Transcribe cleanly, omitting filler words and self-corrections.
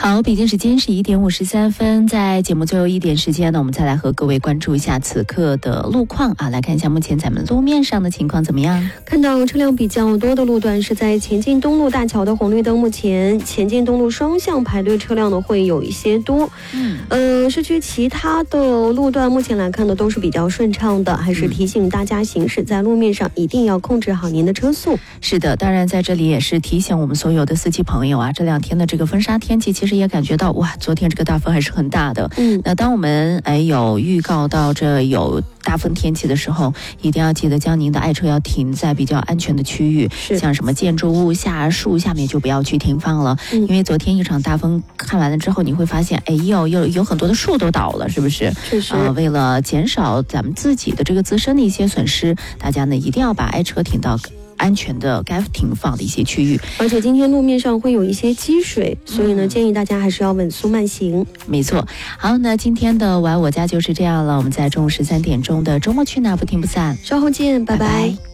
好，北京时间11点53分，在节目最后一点时间呢，我们再来和各位关注一下此刻的路况啊，来看一下目前咱们路面上的情况怎么样。 看到车辆比较多的路段是在前进东路大桥的红绿灯，目前前进东路双向排队车辆呢会有一些多。市区其他的路段目前来看呢都是比较顺畅的，还是提醒大家行驶在路面上一定要控制好您的车速。 是的，当然在这里也是提醒我们所有的司机朋友啊，这两天的这个风沙天气，其实也感觉到哇，昨天这个大风还是很大的。那当我们有预告到这有大风天气的时候，一定要记得将您的爱车要停在比较安全的区域，像什么建筑物下、树下面就不要去停放了。因为昨天一场大风看完了之后，你会发现，有很多的树都倒了，是不是？ 是为了减少咱们自己的这个自身的一些损失，大家呢一定要把爱车停到安全的该停放的一些区域。 而且今天路面上会有一些积水，所以呢建议大家还是要稳速慢行。 没错。好，那今天的我爱我家就是这样了，我们在中午13点钟的周末去哪不听不散， 稍后见，拜拜。